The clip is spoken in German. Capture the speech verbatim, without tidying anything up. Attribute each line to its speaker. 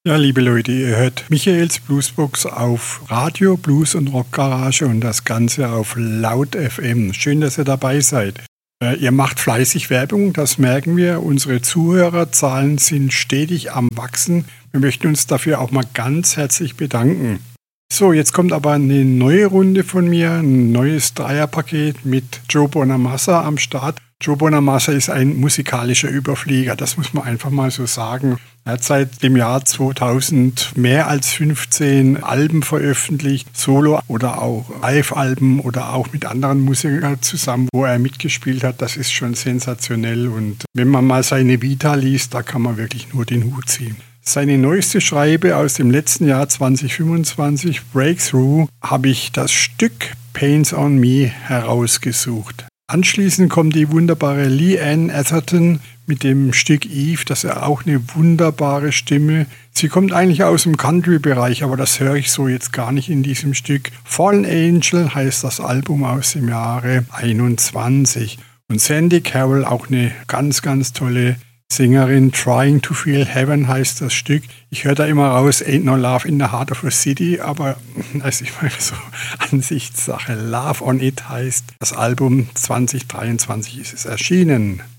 Speaker 1: Ja, liebe Leute, ihr hört Michaels Bluesbox auf Radio Blues und Rock Garage und das Ganze auf Laut F M. Schön, dass ihr dabei seid. Äh, ihr macht fleißig Werbung, das merken wir. Unsere Zuhörerzahlen sind stetig am Wachsen. Wir möchten uns dafür auch mal ganz herzlich bedanken. So, jetzt kommt aber eine neue Runde von mir, ein neues Dreierpaket mit Joe Bonamassa am Start. Joe Bonamassa ist ein musikalischer Überflieger, das muss man einfach mal so sagen. Er hat seit dem Jahr zweitausend mehr als fünfzehn Alben veröffentlicht, Solo- oder auch Live-Alben oder auch mit anderen Musikern zusammen, wo er mitgespielt hat. Das ist schon sensationell und wenn man mal seine Vita liest, da kann man wirklich nur den Hut ziehen. Seine neueste Schreibe aus dem letzten Jahr zwanzig fünfundzwanzig, Breakthrough, habe ich das Stück Pains on Me herausgesucht. Anschließend kommt die wunderbare Leanne Atherton mit dem Stück Eve, das ist auch eine wunderbare Stimme. Sie kommt eigentlich aus dem Country-Bereich, aber das höre ich so jetzt gar nicht in diesem Stück. Fallen Angel heißt das Album aus dem Jahre einundzwanzig. Und Sandy Carroll, auch eine ganz, ganz tolle Sängerin. Trying to Feel Heaven heißt das Stück. Ich höre da immer raus, Ain't No Love in the Heart of a City, aber das ist immer so Ansichtssache. Love on It heißt das Album, zwanzig dreiundzwanzig ist es erschienen.